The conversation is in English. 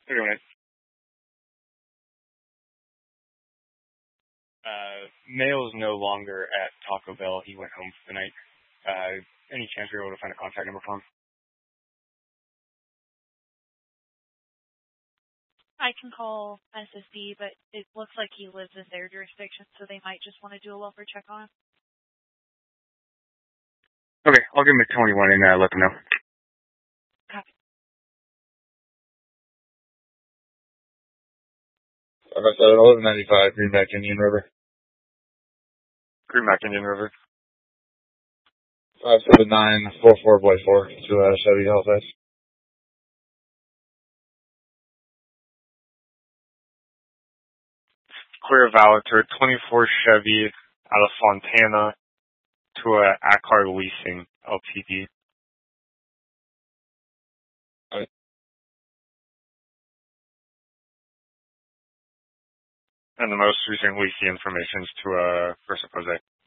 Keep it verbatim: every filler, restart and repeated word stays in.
thirty-one. Uh, Mail's no longer at Taco Bell. He went home for the night. Uh, any chance you're able to find a contact number for him? I can call S S D, but it looks like he lives in their jurisdiction, so they might just want to do a welfare check on him. Okay, I'll give him a twenty-one and uh, let them know. Copy. Like I said, eleven ninety-five, Greenback Indian River. Greenback Indian River. five seven nine four four Boy four to uh, Chevy Halifax. Clear Valater, twenty-four Chevy out of Fontana to uh, Acar Leasing L T D. Right. And the most recent leasing information is to uh, Versa Jose.